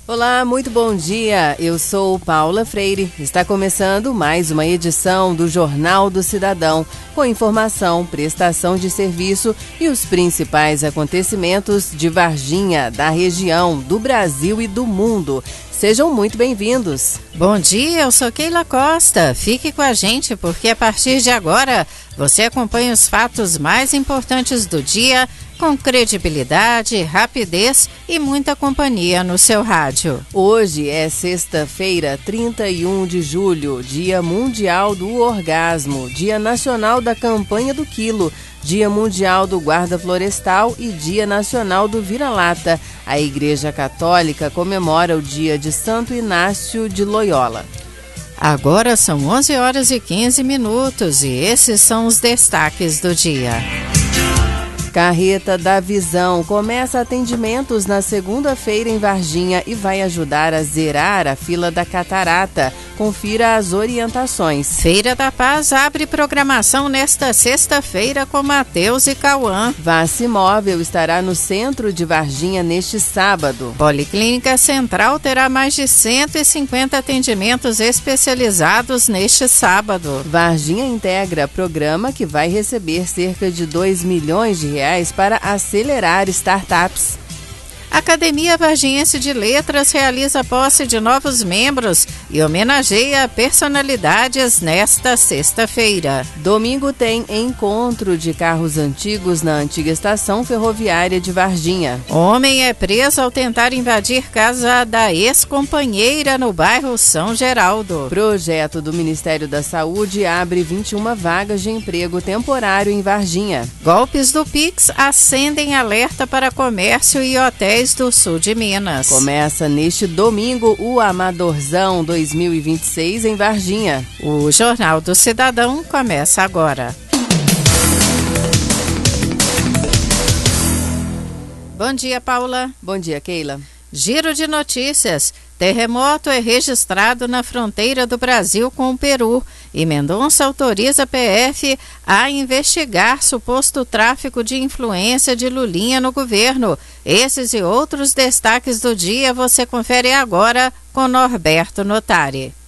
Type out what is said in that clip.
Olá, muito bom dia. Eu sou Paula Freire. Está começando mais uma edição do Jornal do Cidadão, com informação, prestação de serviço e os principais acontecimentos de Varginha, da região, do Brasil e do mundo. Sejam muito bem-vindos. Bom dia, eu sou Keila Costa. Fique com a gente porque a partir de agora você acompanha os fatos mais importantes do dia com credibilidade, rapidez e muita companhia no seu rádio. Hoje é sexta-feira, 31 de julho, Dia Mundial do Orgasmo, Dia Nacional da Campanha do Quilo, Dia Mundial do Guarda Florestal e Dia Nacional do Vira-Lata. A Igreja Católica comemora o dia de Santo Inácio de Loyola. Agora são 11 horas e 15 minutos e esses são os destaques do dia. Carreta da Visão começa atendimentos na segunda-feira em Varginha e vai ajudar a zerar a fila da catarata. Confira as orientações. Feira da Paz abre programação nesta sexta-feira com Matheus e Cauã. Vacimóvel estará no centro de Varginha neste sábado. Policlínica Central terá mais de 150 atendimentos especializados neste sábado. Varginha integra programa que vai receber cerca de R$2 milhões para acelerar startups. A Academia Varginhense de Letras realiza a posse de novos membros e homenageia personalidades nesta sexta-feira. Domingo tem encontro de carros antigos na antiga estação ferroviária de Varginha. Homem é preso ao tentar invadir casa da ex-companheira no bairro São Geraldo. Projeto do Ministério da Saúde abre 21 vagas de emprego temporário em Varginha. Golpes do Pix acendem alerta para comércio e hotéis do sul de Minas. Começa neste domingo o Amadorzão 2026 em Varginha. O Jornal do Cidadão começa agora. Bom dia, Paula. Bom dia, Keila. Giro de notícias. Terremoto é registrado na fronteira do Brasil com o Peru e Mendonça autoriza a PF a investigar suposto tráfico de influência de Lulinha no governo. Esses e outros destaques do dia você confere agora com Norberto Notari.